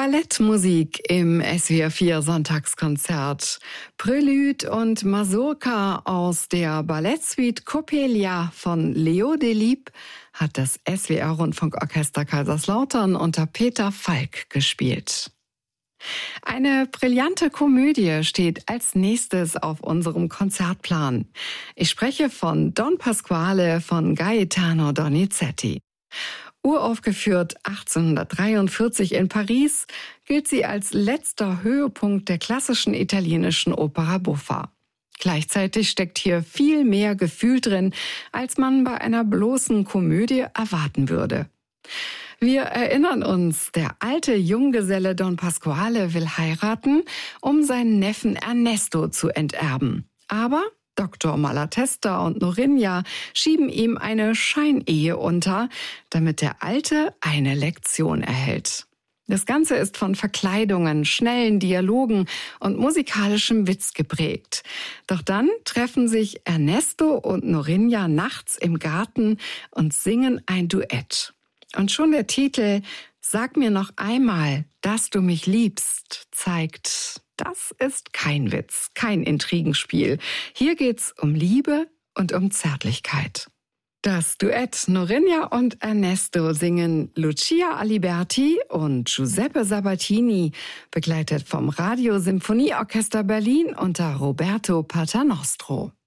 Ballettmusik im SWR 4 Sonntagskonzert. Prelude und Mazurka aus der Ballettsuite Coppelia von Leo Delibes hat das SWR Rundfunkorchester Kaiserslautern unter Peter Falk gespielt. Eine brillante Komödie steht als nächstes auf unserem Konzertplan. Ich spreche von Don Pasquale von Gaetano Donizetti. Uraufgeführt 1843 in Paris, gilt sie als letzter Höhepunkt der klassischen italienischen Opera buffa. Gleichzeitig steckt hier viel mehr Gefühl drin, als man bei einer bloßen Komödie erwarten würde. Wir erinnern uns, der alte Junggeselle Don Pasquale will heiraten, um seinen Neffen Ernesto zu enterben. Aber Dr. Malatesta und Norinja schieben ihm eine Scheinehe unter, damit der Alte eine Lektion erhält. Das Ganze ist von Verkleidungen, schnellen Dialogen und musikalischem Witz geprägt. Doch dann treffen sich Ernesto und Norinja nachts im Garten und singen ein Duett. Und schon der Titel »Sag mir noch einmal, dass du mich liebst« zeigt, das ist kein Witz, kein Intrigenspiel. Hier geht's um Liebe und um Zärtlichkeit. Das Duett Norinja und Ernesto singen Lucia Aliberti und Giuseppe Sabatini, begleitet vom Radio Symphonieorchester Berlin unter Roberto Paternostro.